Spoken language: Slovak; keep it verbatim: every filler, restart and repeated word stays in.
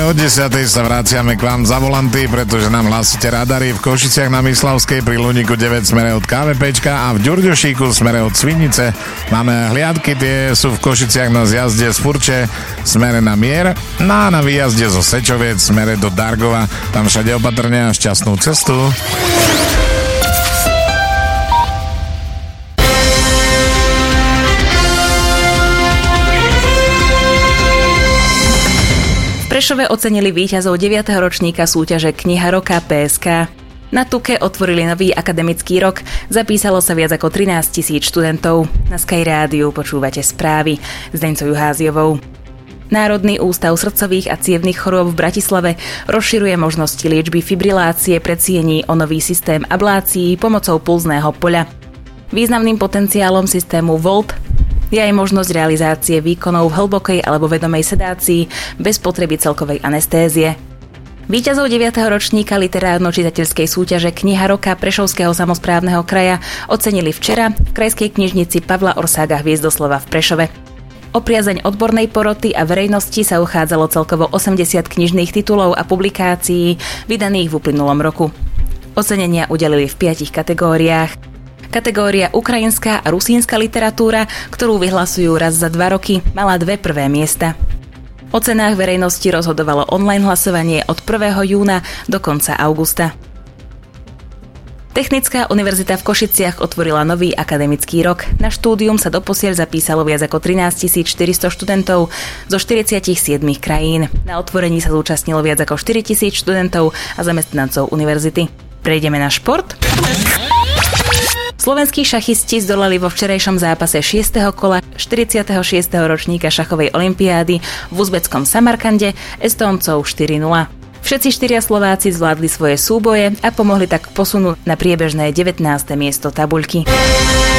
o desiatej sa vraciame k vám za volanty, pretože nám hlásite radary v Košiciach na Myslavskej pri Luníku deväť smere od KVPčka a v Ďurďošíku smere od Svinice. Máme hliadky, tie sú v Košiciach na zjazde z Furče smere na Mier, no a na výjazde zo Sečoviec smere do Dargova. Tam všade opatrne a šťastnú cestu. V Prešove ocenili víťazov deviateho ročníka súťaže Kniha roka pé es ká. Na Tuke otvorili nový akademický rok, zapísalo sa viac ako trinásť tisíc študentov. Na Sky Rádiu počúvate správy s Deňcou Juháziovou. Národný ústav srdcových a cievnych chorôb v Bratislave rozširuje možnosti liečby fibrilácie predsiení o nový systém ablácií pomocou pulzného poľa. Významným potenciálom systému Volt je aj možnosť realizácie výkonov v hlbokej alebo vedomej sedácii bez potreby celkovej anestézie. Víťazov deviateho ročníka literárno-čitateľskej súťaže Kniha roka Prešovského samosprávneho kraja ocenili včera v krajskej knižnici Pavla Orsága Hviezdoslova v Prešove. O priazeň odbornej poroty a verejnosti sa uchádzalo celkovo osemdesiat knižných titulov a publikácií vydaných v uplynulom roku. Ocenenia udelili v piatich kategóriách. Kategória ukrajinská a rusínska literatúra, ktorú vyhlasujú raz za dva roky, mala dve prvé miesta. O cenách verejnosti rozhodovalo online hlasovanie od prvého júna do konca augusta. Technická univerzita v Košiciach otvorila nový akademický rok. Na štúdium sa doposiaľ zapísalo viac ako trinásť tisíc štyristo študentov zo štyridsaťsedem krajín. Na otvorení sa zúčastnilo viac ako štyri tisíc študentov a zamestnancov univerzity. Prejdeme na šport. Slovenskí šachisti zdolali vo včerajšom zápase šiesteho kola štyridsiateho šiesteho ročníka šachovej olympiády v uzbeckom Samarkande Estóncov štyri nula. Všetci štyria Slováci zvládli svoje súboje a pomohli tak posunúť na priebežné devätnáste miesto tabuľky.